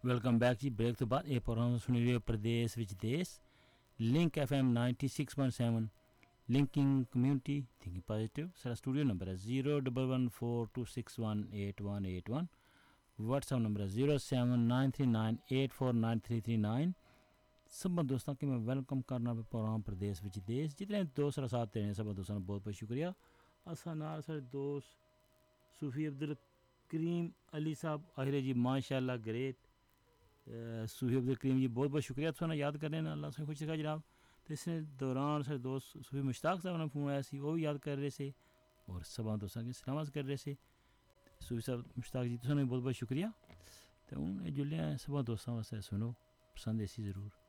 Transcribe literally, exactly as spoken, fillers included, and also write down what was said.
Welcome back जी। Break तो बाद ਇਹ ਪ੍ਰੋਗਰਾਮ ਸੁਣੀ ਰਹੇ ਹੋ ਪ੍ਰਦੇਸ਼ ਵਿੱਚ ਦੇਸ਼ link F M ninety six point seven linking community thinking positive. ਸਾਡਾ ਸਟੂਡੀਓ ਨੰਬਰ ਹੈ zero double one four two six one eight one eight one. WhatsApp number है zero seven nine three nine eight four nine three three nine. सब दोस्तों की मैं welcome करना programme प्रदेश विच देश। जितने दोस्त सारा साथ दे रहे हैं सब दोस्तों का बहुत बहुत शुक्रिया। असा नाल सारे दोस्त सूफी अब्दुल करीम अली साहब आहिरे जी माशाल्लाह ग्रेट। सूफी अब्दुल करीम जी बहुत बहुत शुक्रिया तुम याद करने अल्लाह से खुश रखा जनाब। तो इस दौरान सारे दोस्त सूफी मुश्ताक साहब ने फोन आया सी वो भी याद कर रहे थे और सब दोस्तों की सलामत कर रहे थे। सूफी साहब मुश्ताक जी तुसें बहुत बहुत शुक्रिया। तो हूँ जुल्ले सब दोस्तों वास्ते सुनो पसंद ऐसी ज़रूर।